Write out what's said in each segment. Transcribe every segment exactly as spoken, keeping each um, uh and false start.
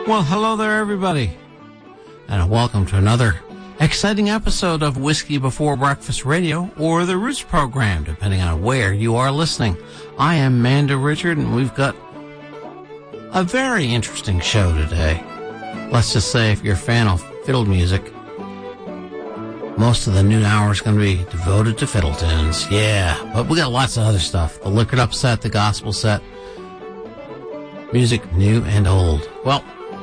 Well, hello there, everybody, and welcome to another exciting episode of Whiskey Before Breakfast Radio, or the Roots program, depending on where you are listening. I am Manda Richard, and we've got a very interesting show today. Let's just say, if you're a fan of fiddle music, most of the noon hour is going to be devoted to fiddle tunes. Yeah, but we got lots of other stuff. The Liquored Up set, the gospel set, music new and old. Well,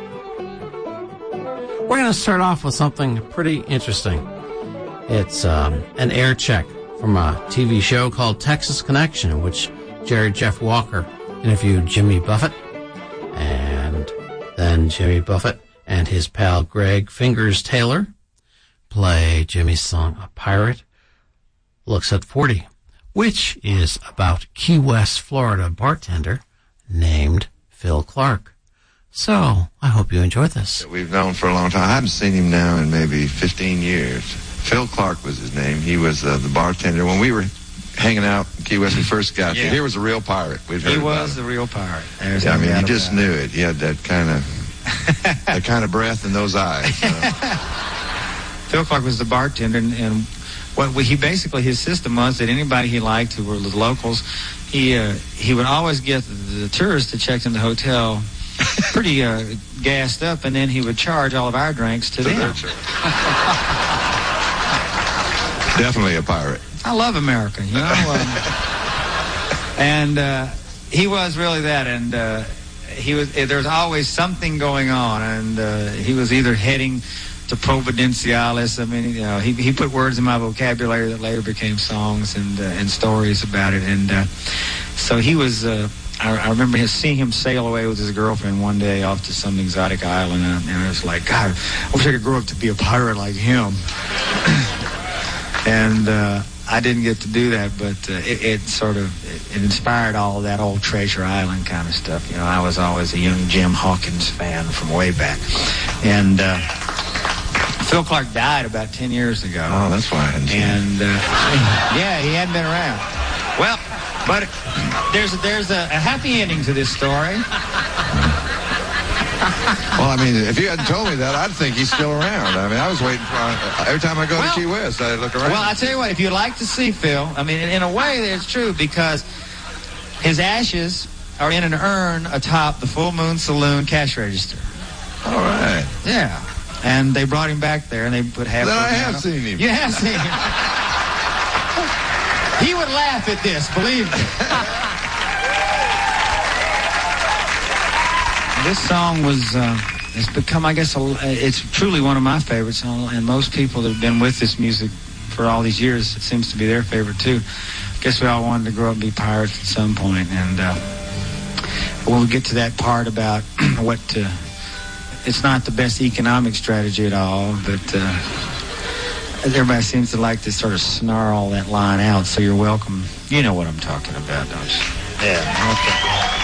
we're going to start off with something pretty interesting. It's um, an air check from a T V show called Texas Connection, in which Jerry Jeff Walker interviewed Jimmy Buffett, and then Jimmy Buffett and his pal Greg Fingers Taylor play Jimmy's song A Pirate Looks at forty, which is about Key West, Florida bartender named Phil Clark. So, I hope you enjoyed this. We've known for a long time. I haven't seen him now in maybe fifteen years. Phil Clark was his name. He was uh, the bartender. When we were hanging out in Key West, we first got yeah. there, he was a real pirate. We'd heard he was the real pirate. There's yeah, I mean, no you just about knew it. it. He had that kind of that kind of breath in those eyes. You know? Phil Clark was the bartender, and, and what we, he basically, his system was that anybody he liked who were the locals, he uh, he would always get the, the tourists that checked in the hotel pretty uh, gassed up, and then he would charge all of our drinks to, to them. Definitely a pirate. I love America, you know. Um, and uh, he was really that, and uh, he was. There was always something going on, and uh, he was either heading to Providenciales. I mean, you know, he he put words in my vocabulary that later became songs and uh, and stories about it, and uh, so he was. Uh, I, I remember his, seeing him sail away with his girlfriend one day off to some exotic island, and, and I was like, God, I wish I could grow up to be a pirate like him. and uh, I didn't get to do that, but uh, it, it sort of it, it inspired all of that old Treasure Island kind of stuff. You know, I was always a young Jim Hawkins fan from way back, and uh, Phil Clark died about ten years ago. Oh, that's why I hadn't seen And uh, yeah, he hadn't been around. Well. But there's a, there's a, a happy ending to this story. Well, I mean, if you hadn't told me that, I'd think he's still around. I mean, I was waiting for uh, every time I go well, to Key West, I look around. Well, I tell you what, if you'd like to see Phil, I mean, in, in a way, it's true because his ashes are in an urn atop the Full Moon Saloon cash register. All right. Yeah, and they brought him back there, and they put half. Then I have seen him. You have seen him. He would laugh at this, believe me. This song was, uh, it's become, I guess, a, it's truly one of my favorites, and most people that have been with this music for all these years, it seems to be their favorite too. I guess we all wanted to grow up and be pirates at some point, and uh, when we get to that part about what, uh, it's not the best economic strategy at all, but uh, everybody seems to like to sort of snarl that line out, so you're welcome. You know what I'm talking about, don't you? Yeah. Okay.